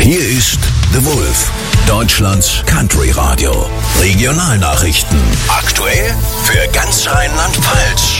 Hier ist The Wolf, Deutschlands Country Radio. Regionalnachrichten. Aktuell für ganz Rheinland-Pfalz.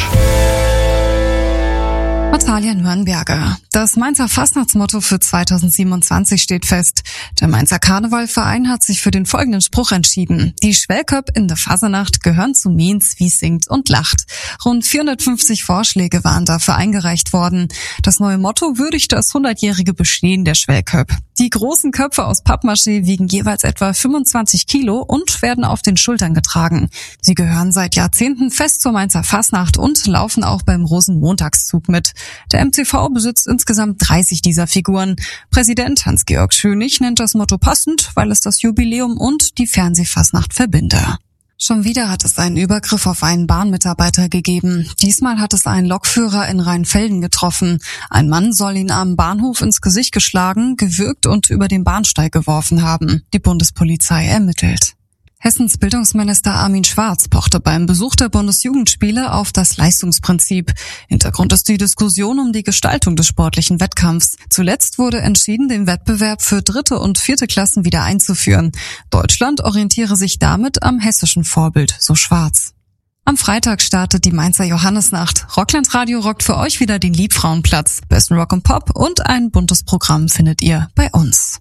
Natalia Nürnberger. Das Mainzer Fastnachtsmotto für 2027 steht fest. Der Mainzer Karnevalverein hat sich für den folgenden Spruch entschieden. Die Schwellköpp in der Fasernacht gehören zu Miens, wie singt und lacht. Rund 450 Vorschläge waren dafür eingereicht worden. Das neue Motto würdigt das 100-jährige Bestehen der Schwellköpp. Die großen Köpfe aus Pappmaché wiegen jeweils etwa 25 Kilo und werden auf den Schultern getragen. Sie gehören seit Jahrzehnten fest zur Mainzer Fastnacht und laufen auch beim Rosenmontagszug mit. Der MCV besitzt insgesamt 30 dieser Figuren. Präsident Hans-Georg Schönig nennt das Motto passend, weil es das Jubiläum und die Fernsehfastnacht verbinde. Schon wieder hat es einen Übergriff auf einen Bahnmitarbeiter gegeben. Diesmal hat es einen Lokführer in Rheinfelden getroffen. Ein Mann soll ihn am Bahnhof ins Gesicht geschlagen, gewürgt und über den Bahnsteig geworfen haben. Die Bundespolizei ermittelt. Hessens Bildungsminister Armin Schwarz pochte beim Besuch der Bundesjugendspiele auf das Leistungsprinzip. Hintergrund ist die Diskussion um die Gestaltung des sportlichen Wettkampfs. Zuletzt wurde entschieden, den Wettbewerb für 3. und 4. Klassen wieder einzuführen. Deutschland orientiere sich damit am hessischen Vorbild, so Schwarz. Am Freitag startet die Mainzer Johannesnacht. Rockland Radio rockt für euch wieder den Liebfrauenplatz. Besten Rock und Pop und ein buntes Programm findet ihr bei uns.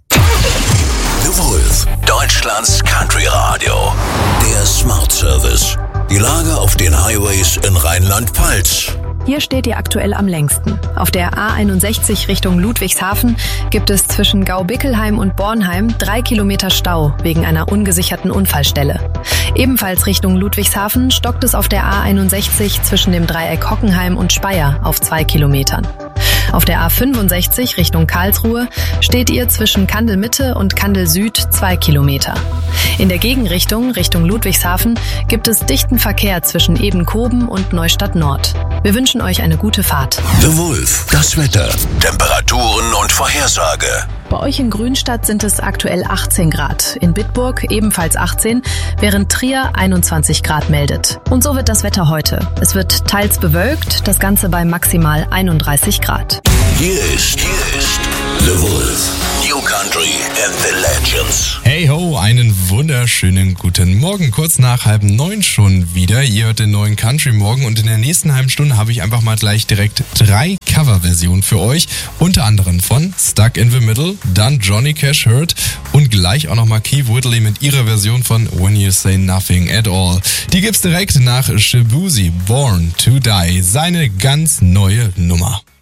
The Wolf, Deutschlands Country Radio. Der Smart Service. Die Lage auf den Highways in Rheinland-Pfalz. Hier steht ihr aktuell am längsten. Auf der A61 Richtung Ludwigshafen gibt es zwischen Gaubickelheim und Bornheim 3 Kilometer Stau wegen einer ungesicherten Unfallstelle. Ebenfalls Richtung Ludwigshafen stockt es auf der A61 zwischen dem Dreieck Hockenheim und Speyer auf 2 Kilometern. Auf der A65 Richtung Karlsruhe steht ihr zwischen Kandel Mitte und Kandel Süd 2 Kilometer. In der Gegenrichtung Richtung Ludwigshafen gibt es dichten Verkehr zwischen Ebenkoben und Neustadt Nord. Wir wünschen euch eine gute Fahrt. The Wolf, das Wetter, Temperaturen und Vorhersage. Bei euch in Grünstadt sind es aktuell 18 Grad, in Bitburg ebenfalls 18, während Trier 21 Grad meldet. Und so wird das Wetter heute. Es wird teils bewölkt, das Ganze bei maximal 31 Grad. Hier ist The Wolf, New Country and the Legends. Hey ho, einen wunderschönen guten Morgen. Kurz nach 8:30 schon wieder. Ihr hört den neuen Country Morgen und in der nächsten halben Stunde habe ich einfach mal gleich direkt 3 Coverversionen für euch. Unter anderem von Stuck in the Middle, dann Johnny Cash Hurt und gleich auch nochmal Keith Whitley mit ihrer Version von When You Say Nothing at All. Die gibt's direkt nach Shabuzi, Born to Die, seine ganz neue Nummer.